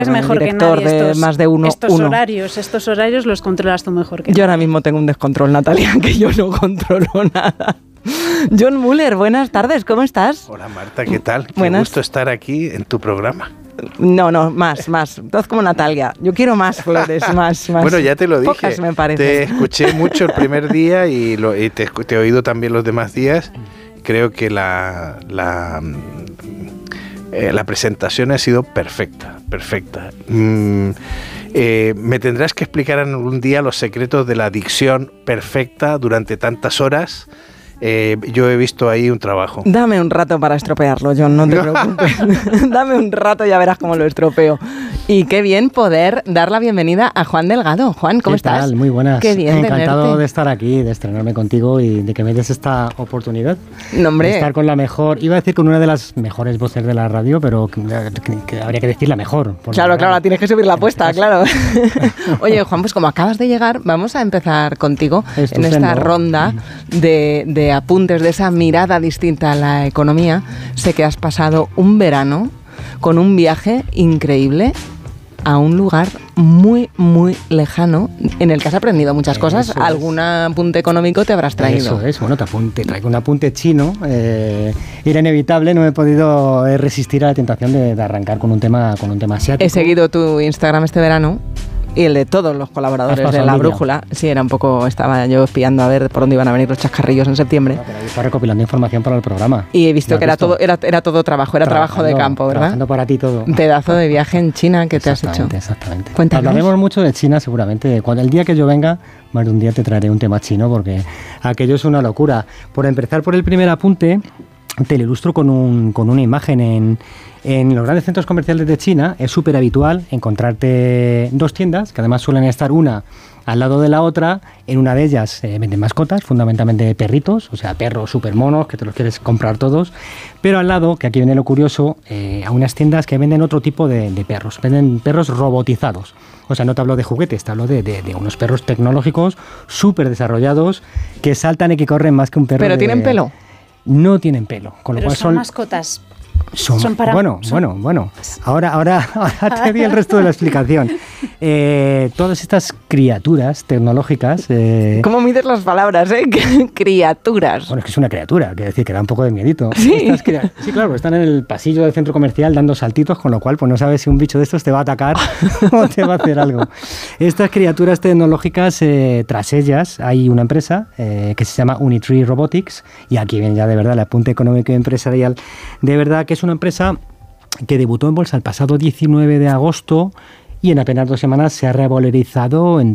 Es mejor que nadie de más de uno. Estos horarios los controlas tú mejor que yo ahora mismo tengo un descontrol, Natalia, que yo no controlo nada. John Muller, buenas tardes, ¿cómo estás? Hola Marta, ¿qué tal? Qué gusto estar aquí en tu programa. No, más. Haz como Natalia. Yo quiero más flores, más. Bueno, ya te lo dije. Pocas me parecen. Te escuché mucho el primer día y te he oído también los demás días. Creo que la presentación ha sido perfecta. Me tendrás que explicar en algún día los secretos de la dicción perfecta durante tantas horas. Yo he visto ahí un trabajo. Dame un rato para estropearlo, John, no te preocupes. Dame un rato y ya verás cómo lo estropeo. Y qué bien poder dar la bienvenida a Juan Delgado. Juan, ¿cómo estás? ¿Qué tal? Muy buenas. Qué bien Encantado de estar aquí, de estrenarme contigo y de que me des esta oportunidad. No, hombre. De estar con la mejor, iba a decir con una de las mejores voces de la radio, pero que habría que decir la mejor. Claro, tienes que subir la apuesta, claro. Oye, Juan, pues como acabas de llegar, vamos a empezar contigo en esta ronda de apuntes, de esa mirada distinta a la economía. Sé que has pasado un verano con un viaje increíble a un lugar muy, muy lejano en el que has aprendido muchas cosas. Algún apunte económico te habrás traído. Eso es, bueno, te traigo un apunte chino. Era inevitable, no he podido resistir a la tentación de arrancar con un tema asiático. He seguido tu Instagram este verano y el de todos los colaboradores de La Brújula. Sí, estaba yo espiando a ver por dónde iban a venir los chascarrillos en septiembre. Pero ahí está recopilando información para el programa. Y he visto que era todo trabajo, era trabajo de campo, ¿verdad? Trabajando para ti todo. Un pedazo de viaje en China que te has hecho. Exactamente. Cuéntanos. Hablaremos mucho de China seguramente. El día que yo venga, más de un día te traeré un tema chino porque aquello es una locura. Por empezar por el primer apunte, te lo ilustro con una imagen. En los grandes centros comerciales de China es súper habitual encontrarte dos tiendas, que además suelen estar una al lado de la otra. En una de ellas venden mascotas, fundamentalmente perritos, o sea, perros súper monos, que te los quieres comprar todos. Pero al lado, que aquí viene lo curioso, a unas tiendas que venden otro tipo de perros. Venden perros robotizados. O sea, no te hablo de juguetes, te hablo de unos perros tecnológicos súper desarrollados que saltan y que corren más que un perro. ¿Pero tienen pelo? No tienen pelo, con lo cual son mascotas. Bueno. Ahora te di el resto de la explicación. Todas estas criaturas tecnológicas... ¿Cómo mides las palabras, criaturas? Bueno, es que es una criatura, quiere decir que da un poco de miedito. Sí. Sí, claro, están en el pasillo del centro comercial dando saltitos, con lo cual pues no sabes si un bicho de estos te va a atacar o te va a hacer algo. Estas criaturas tecnológicas, tras ellas hay una empresa que se llama Unitree Robotics, y aquí viene ya de verdad el apunte económico y empresarial. De verdad que es una empresa que debutó en bolsa el pasado 19 de agosto y en apenas 2 semanas se ha revalorizado se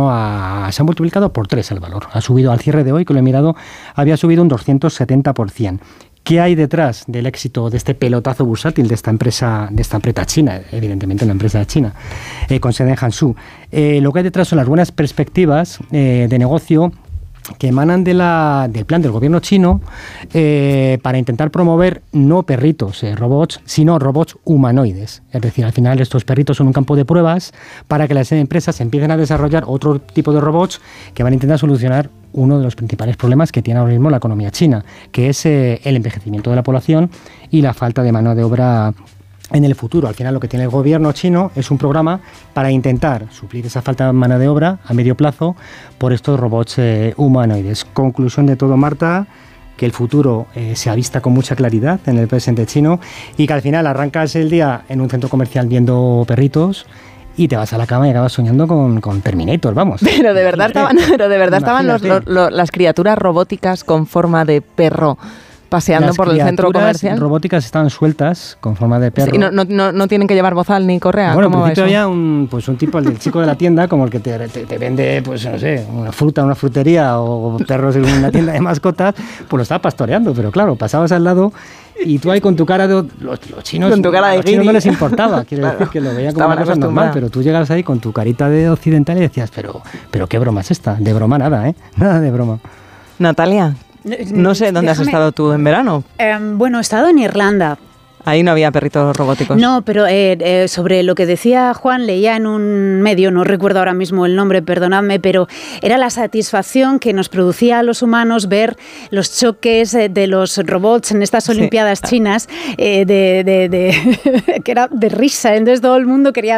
ha multiplicado por 3 el valor. Ha subido al cierre de hoy, que lo he mirado, había subido un 270%. ¿Qué hay detrás del éxito de este pelotazo bursátil de esta empresa china? Evidentemente una empresa china, con sede en Hangzhou. Lo que hay detrás son las buenas perspectivas de negocio que emanan del plan del gobierno chino para intentar promover no perritos, robots, sino robots humanoides. Es decir, al final estos perritos son un campo de pruebas para que las empresas empiecen a desarrollar otro tipo de robots que van a intentar solucionar uno de los principales problemas que tiene ahora mismo la economía china, que es el envejecimiento de la población y la falta de mano de obra en el futuro. Al final lo que tiene el gobierno chino es un programa para intentar suplir esa falta de mano de obra a medio plazo por estos robots humanoides. Conclusión de todo, Marta, que el futuro se avista con mucha claridad en el presente chino y que al final arrancas el día en un centro comercial viendo perritos y te vas a la cama y acabas soñando con Terminator, vamos. Pero de verdad estaban las criaturas robóticas con forma de perro paseando por el centro comercial. Las robóticas estaban sueltas con forma de perro. Sí, no tienen que llevar bozal ni correa. Bueno, en principio había un tipo, el chico de la tienda, como el que te vende, pues no sé, una fruta, una frutería o perros en una tienda de mascotas, pues lo estaba pastoreando. Pero claro, pasabas al lado y tú ahí con tu cara de... Los chinos, con tu cara de los chinos no les importaba, quiero decir que lo veían como una cosa normal, pero tú llegas ahí con tu carita de occidental y decías, pero qué broma es esta, de broma nada, nada de broma. Natalia, no sé dónde has estado tú en verano. Bueno, he estado en Irlanda. Ahí no había perritos robóticos. No, pero sobre lo que decía Juan, leía en un medio, no recuerdo ahora mismo el nombre, perdonadme, pero era la satisfacción que nos producía a los humanos ver los choques de los robots en estas Olimpiadas chinas, que era de risa. Entonces todo el mundo quería